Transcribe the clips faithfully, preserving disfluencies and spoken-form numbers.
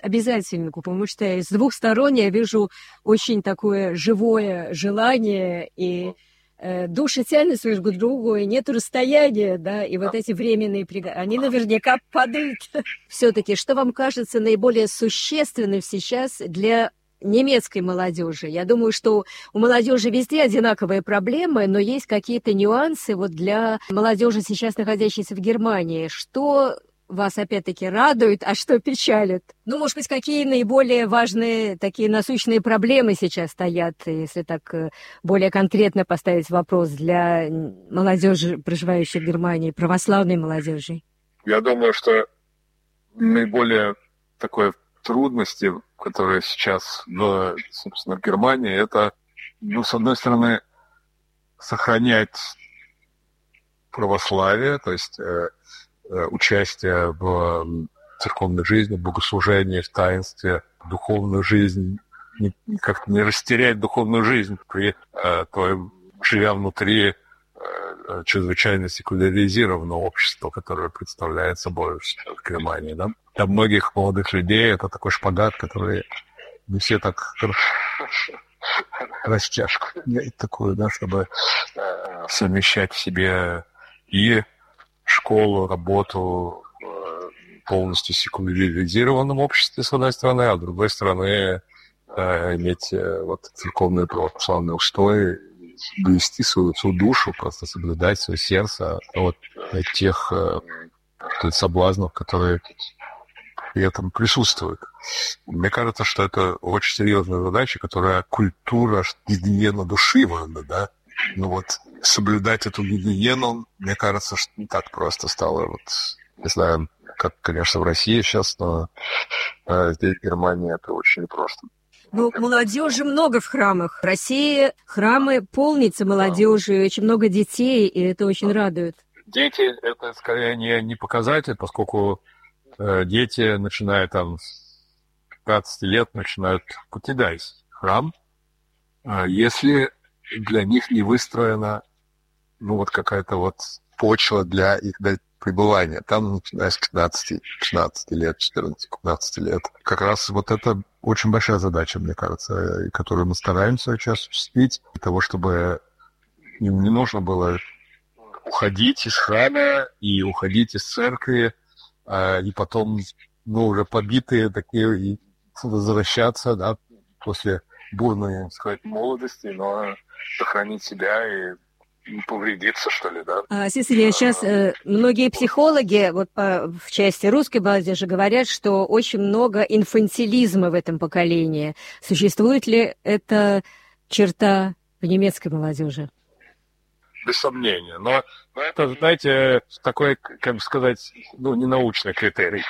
обязательно, потому что с двух сторон я вижу очень такое живое желание, и э, души тянутся друг к другу, и нет расстояния, да, и вот эти временные преграды, они наверняка падают. Все-таки, что вам кажется наиболее существенным сейчас для немецкой молодежи? Я думаю, что у молодежи везде одинаковые проблемы, но есть какие-то нюансы вот для молодежи, сейчас находящейся в Германии. Что вас опять-таки радует, а что печалит? Ну, может быть, какие наиболее важные такие насущные проблемы сейчас стоят, если так более конкретно поставить вопрос для молодежи, проживающей в Германии, православной молодежи? Я думаю, что наиболее такое трудности, которые сейчас, в, собственно, в Германии, это, ну, с одной стороны, сохранять православие, то есть э, э, участие в церковной жизни, в богослужении, в таинстве, духовную жизнь, не, как-то не растерять духовную жизнь, при э, том, живя внутри э, чрезвычайно секуляризированного общества, которое представляет собой в Германии, да. Для многих молодых людей это такой шпагат, который не все так растяжку такую, да, чтобы совмещать в себе и школу, работу в полностью секуляризированном обществе, с одной стороны, а с другой стороны иметь вот церковные православные устои, довести свою, свою душу, просто соблюдать свое сердце от тех соблазнов, которые при этом присутствуют. Мне кажется, что это очень серьезная задача, которая культура, гигиена души, да. Ну вот, соблюдать эту гигиену, мне кажется, что не так просто стало. Вот, не знаю, как, конечно, в России сейчас, но а здесь, в Германии, это очень непросто. Ну, молодежи много в храмах. В России храмы полнятся молодежью, очень много детей, и это очень радует. Дети — это скорее не, не показатель, поскольку э, дети, начиная там с пятнадцати лет, начинают покидать храм, э, если для них не выстроена, ну, вот какая-то вот почва для их пребывания. Там, начиная с пятнадцати, шестнадцати лет, четырнадцати-пятнадцати лет. Как раз вот это очень большая задача, мне кажется, которую мы стараемся сейчас осуществить, для того, чтобы им не нужно было уходить из храма и уходить из церкви, а, и потом, ну, уже побитые такие, и возвращаться, да, после бурной, так сказать, молодости, но сохранить себя и не повредиться, что ли, да. А, Сесилия, сейчас э, многие психологи вот по, в части русской молодежи говорят, что очень много инфантилизма в этом поколении. Существует ли эта черта в немецкой молодежи? Без сомнения. Но, но это, знаете, такой, как бы сказать, ну, не научный критерий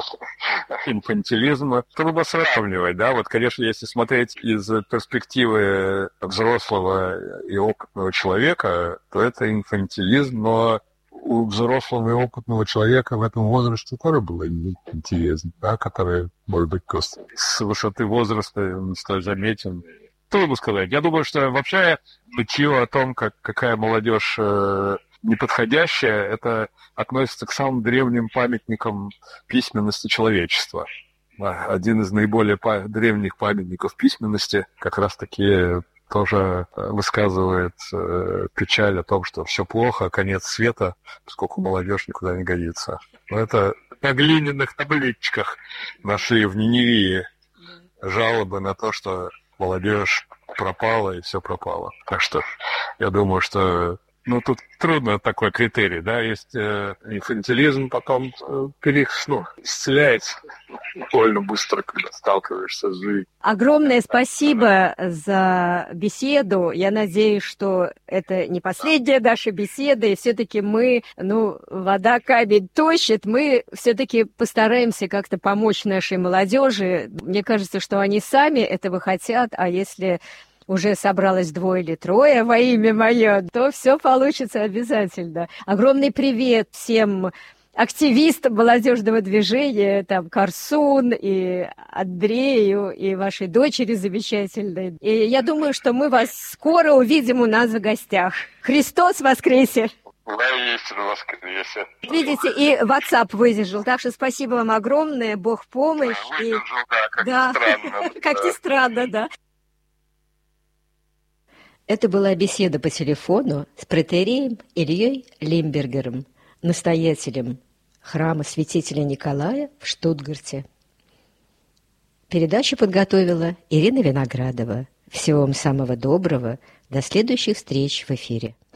инфантилизма. Трудно сравнивать, да. Вот, конечно, если смотреть из перспективы взрослого и опытного человека, то это инфантилизм, но у взрослого и опытного человека в этом возрасте тоже был инфантилизм, да, который, может быть, просто с высоты возраста не столь заметен. Трудно сказать. Я думаю, что вообще нытье о том, как, какая молодежь э, неподходящая, это относится к самым древним памятникам письменности человечества. Один из наиболее па- древних памятников письменности как раз-таки тоже высказывает э, печаль о том, что все плохо, конец света, поскольку молодежь никуда не годится. Но это на глиняных табличках нашли в Ниневии жалобы на то, что молодежь пропала, и все пропало. Так что я думаю, что ну, тут трудно такой критерий, да, есть э, инфантилизм, потом э, перех, ну, исцеляется довольно быстро, когда сталкиваешься с жизнью. Огромное спасибо за беседу. Я надеюсь, что это не последняя наша беседа, и все-таки мы, ну, вода камень точит, мы все-таки постараемся как-то помочь нашей молодежи. Мне кажется, что они сами этого хотят, а если уже собралось двое или трое во имя мое, то все получится обязательно. Огромный привет всем активистам молодежного движения, там, Карсун и Андрею, и вашей дочери замечательной. И я думаю, что мы вас скоро увидим у нас в гостях. Христос воскресе! Воистину воскресе. Видите, и WhatsApp выдержал. Так что спасибо вам огромное, Бог в помощь. Да, выдержал, и... да, как да. ни странно. Как ни странно, да. Это была беседа по телефону с протереем Ильей Лимбергером, настоятелем храма святителя Николая в Штутгарте. Передачу подготовила Ирина Виноградова. Всего вам самого доброго. До следующих встреч в эфире.